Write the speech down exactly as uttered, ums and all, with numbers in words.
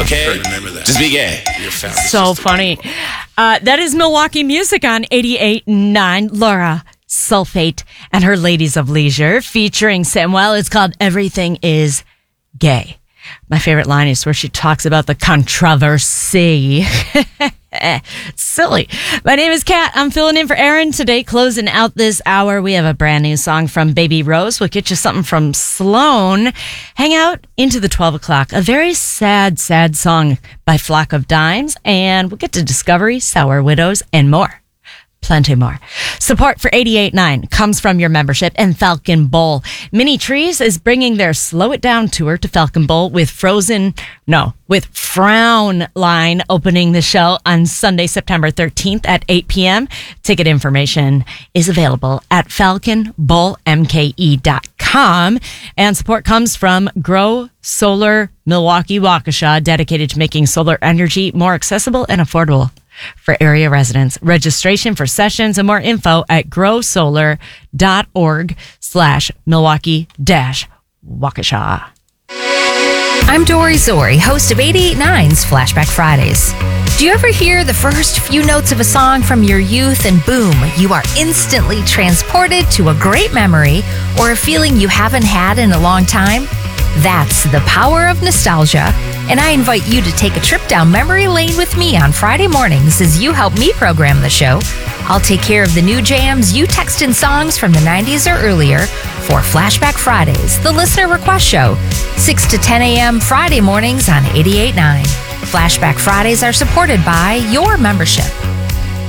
okay? Remember that. Just be gay. So funny. Uh, that is Milwaukee Music on eighty-eight point nine. Laura Sulfate and her Ladies of Leisure featuring Samuel. It's called Everything is Gay. My favorite line is where she talks about the controversy. Silly. My name is Kat. I'm filling in for Aaron today. Closing out this hour, we have a brand new song from Baby Rose. We'll get you something from Sloan. Hang out into the twelve o'clock. A very sad, sad song by Flock of Dimes. And we'll get to Discovery, Sour Widows, and more. Plenty more. Support for eighty-eight point nine comes from your membership and Falcon Bowl. Mini Trees is bringing their Slow It Down tour to Falcon Bowl with Frozen, no, with Frown Line opening the show on Sunday, September thirteenth at eight p.m. Ticket information is available at falcon bowl m k e dot com. And support comes from Grow Solar Milwaukee Waukesha, dedicated to making solar energy more accessible and affordable for area residents. Registration for sessions and more info at growsolar dot org slash Milwaukee dash Waukesha. I'm Dory Zori, host of eighty-eight point nine's Flashback Fridays. Do you ever hear the first few notes of a song from your youth and boom, you are instantly transported to a great memory or a feeling you haven't had in a long time? That's the power of nostalgia, and I invite you to take a trip down memory lane with me on Friday mornings as you help me program the show. I'll take care of the new jams you text in songs from the nineties or earlier for Flashback Fridays, the listener request show, six to ten a.m. Friday mornings on eighty-eight point nine. Flashback Fridays are supported by your membership.